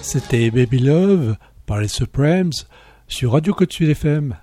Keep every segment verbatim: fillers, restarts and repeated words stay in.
C'était Baby Love par les Supremes sur Radio Côte Sud F M.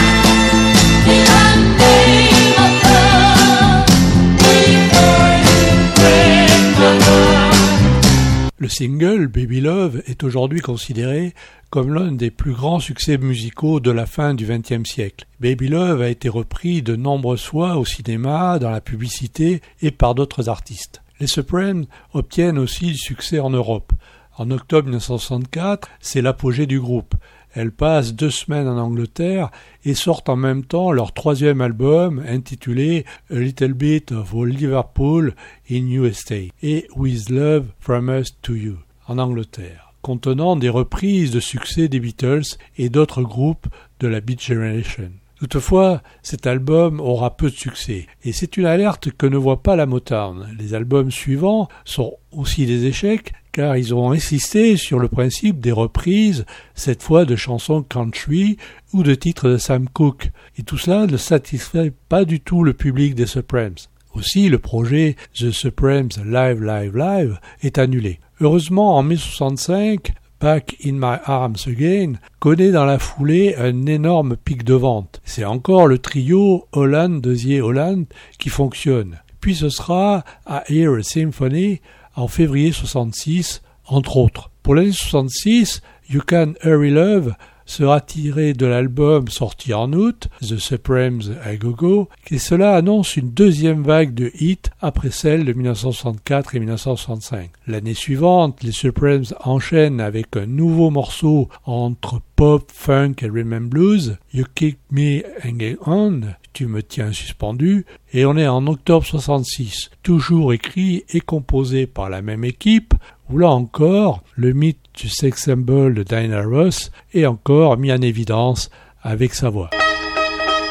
Le single Baby Love est aujourd'hui considéré comme l'un des plus grands succès musicaux de la fin du vingtième siècle. Baby Love a été repris de nombreuses fois au cinéma, dans la publicité et par d'autres artistes. Les Supremes obtiennent aussi du succès en Europe. En octobre dix-neuf cent soixante-quatre, c'est l'apogée du groupe. Elles passent deux semaines en Angleterre et sortent en même temps leur troisième album intitulé A Little Bit of Liverpool in U S A et With Love from Us to You en Angleterre, contenant des reprises de succès des Beatles et d'autres groupes de la Beat Generation. Toutefois, cet album aura peu de succès, et c'est une alerte que ne voit pas la Motown. Les albums suivants sont aussi des échecs, car ils ont insisté sur le principe des reprises, cette fois de chansons country ou de titres de Sam Cooke, et tout cela ne satisfait pas du tout le public des Supremes. Aussi, le projet The Supremes Live Live Live est annulé. Heureusement, en mai soixante-cinq, Back in My Arms Again connaît dans la foulée un énorme pic de vente. C'est encore le trio Holland-Dozier-Holland qui fonctionne. Puis ce sera A Hear a Symphony en février soixante-six, entre autres. Pour l'année soixante-six, You Can Hurry Love sera tiré de l'album sorti en août, The Supremes A Go Go, et cela annonce une deuxième vague de hits après celle de dix-neuf cent soixante-quatre et dix-neuf cent soixante-cinq. L'année suivante, les Supremes enchaînent avec un nouveau morceau entre pop, funk et rhythm and blues, You Keep Me Hanging On, Tu me tiens suspendu, et on est en octobre soixante-six, toujours écrit et composé par la même équipe, où là encore, le mythe du sex symbol de Diana Ross est encore mis en évidence avec sa voix.